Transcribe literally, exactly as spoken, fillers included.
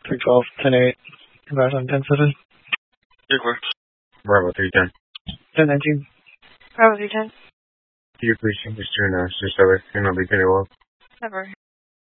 three twelve, ten eight. Advise on ten seven. Jaguar. Bravo three ten. ten nineteen. Bravo three ten. Do you please change this to an uh, service? Can I be very well? Never.